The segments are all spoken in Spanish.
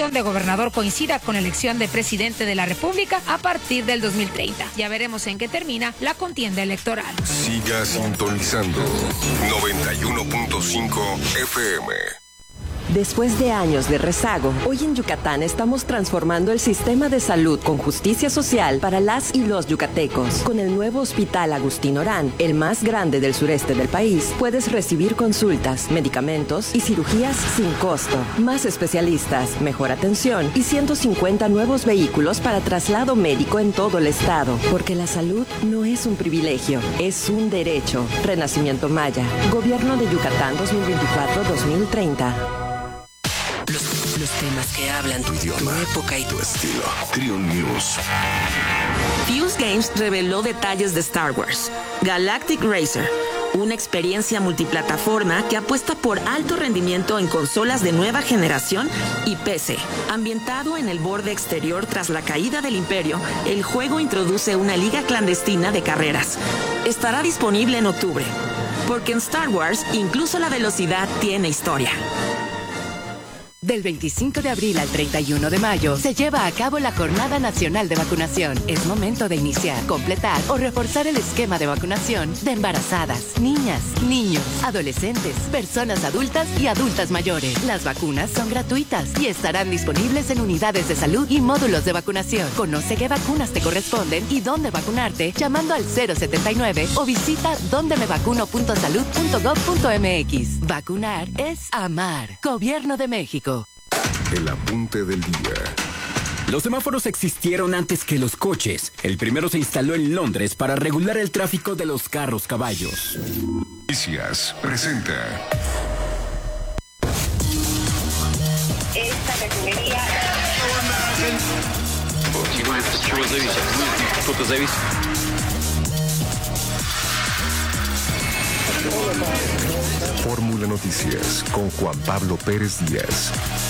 elección de gobernador coincida con la elección de presidente de la República a partir del 2030. Ya veremos en qué termina la contienda electoral. Siga sintonizando 91.5 FM. Después de años de rezago, hoy en Yucatán estamos transformando el sistema de salud con justicia social para las y los yucatecos. Con el nuevo Hospital Agustín Orán, el más grande del sureste del país, puedes recibir consultas, medicamentos y cirugías sin costo. Más especialistas, mejor atención y 150 nuevos vehículos para traslado médico en todo el estado. Porque la salud no es un privilegio, es un derecho. Renacimiento Maya, Gobierno de Yucatán 2024-2030. Los temas que hablan tu idioma, tu época y tu estilo. Trion News. Fuse Games reveló detalles de Star Wars. Galactic Racer, una experiencia multiplataforma que apuesta por alto rendimiento en consolas de nueva generación y PC. Ambientado en el borde exterior tras la caída del Imperio, el juego introduce una liga clandestina de carreras. Estará disponible en octubre, porque en Star Wars incluso la velocidad tiene historia. Del 25 de abril al 31 de mayo se lleva a cabo la Jornada Nacional de Vacunación. Es momento de iniciar, completar o reforzar el esquema de vacunación de embarazadas, niñas, niños, adolescentes, personas adultas y adultas mayores. Las vacunas son gratuitas y estarán disponibles en unidades de salud y módulos de vacunación. Conoce qué vacunas te corresponden y dónde vacunarte llamando al 079 o visita dondemevacuno.salud.gov.mx. Vacunar es amar. Gobierno de México. El apunte del día. Los semáforos existieron antes que los coches. El primero se instaló en Londres para regular el tráfico de los carros caballos. Noticias presenta. Esta refinería. Fórmula Noticias con Juan Pablo Pérez Díaz.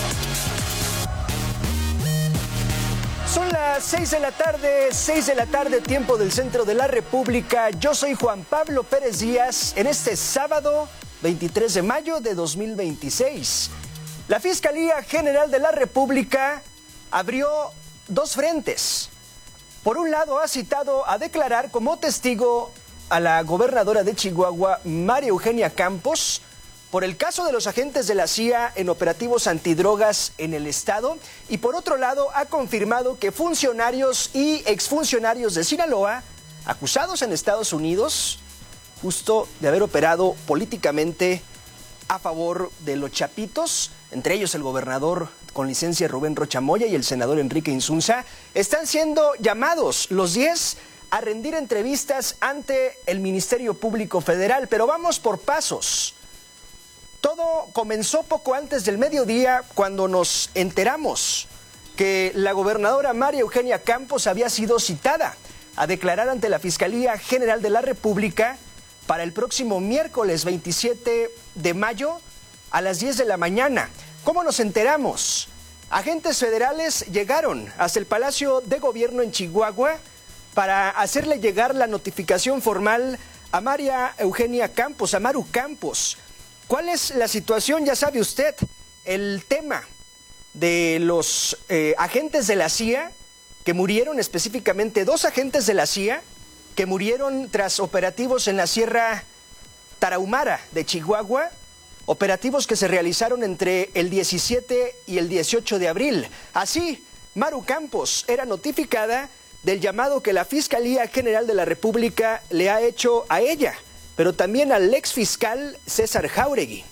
Son las 6 de la tarde, tiempo del centro de la República. Yo soy Juan Pablo Pérez Díaz en este sábado 23 de mayo de 2026. La Fiscalía General de la República abrió dos frentes. Por un lado, ha citado a declarar como testigo a la gobernadora de Chihuahua, María Eugenia Campos, por el caso de los agentes de la CIA en operativos antidrogas en el estado, y por otro lado ha confirmado que funcionarios y exfuncionarios de Sinaloa, acusados en Estados Unidos, justo de haber operado políticamente a favor de los chapitos, entre ellos el gobernador con licencia Rubén Rocha Moya y el senador Enrique Insunza, están siendo llamados los 10 a rendir entrevistas ante el Ministerio Público Federal. Pero vamos por pasos. Todo comenzó poco antes del mediodía cuando nos enteramos que la gobernadora María Eugenia Campos había sido citada a declarar ante la Fiscalía General de la República para el próximo miércoles 27 de mayo a las 10 de la mañana. ¿Cómo nos enteramos? Agentes federales llegaron hasta el Palacio de Gobierno en Chihuahua para hacerle llegar la notificación formal a María Eugenia Campos, a Maru Campos. ¿Cuál es la situación? Ya sabe usted, el tema de los agentes de la CIA que murieron, específicamente 2 agentes de la CIA que murieron tras operativos en la Sierra Tarahumara de Chihuahua, operativos que se realizaron entre el 17 y el 18 de abril. Así, Maru Campos era notificada del llamado que la Fiscalía General de la República le ha hecho a ella, pero también al exfiscal César Jáuregui.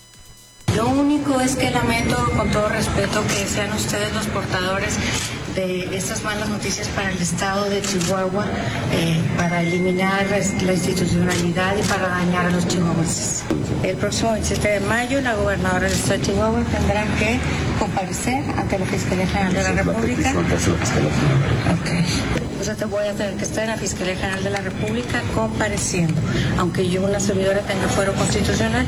Lo único es que lamento, con todo respeto, que sean ustedes los portadores de estas malas noticias para el estado de Chihuahua, para eliminar la institucionalidad y para dañar a los chihuahuenses. El próximo 27 de mayo, la gobernadora del estado de Chihuahua tendrá que comparecer ante la Fiscalía General de la República. Okay. Entonces voy a tener que estar en la Fiscalía General de la República compareciendo, aunque yo, una servidora, tenga fuero constitucional.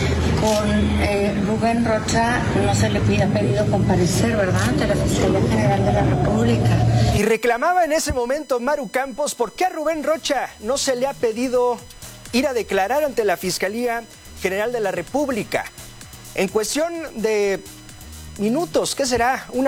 Con Rubén Rocha no se le ha pedido comparecer, ¿verdad?, ante la Fiscalía General de la República. Y reclamaba en ese momento Maru Campos, ¿por qué a Rubén Rocha no se le ha pedido ir a declarar ante la Fiscalía General de la República? En cuestión de minutos, ¿qué será?